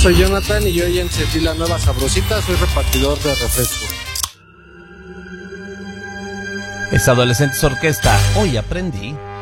soy Jonathan y hoy encendí la nueva sabrosita, soy repartidor de refresco. Es Adolescentes Orquesta, hoy aprendí.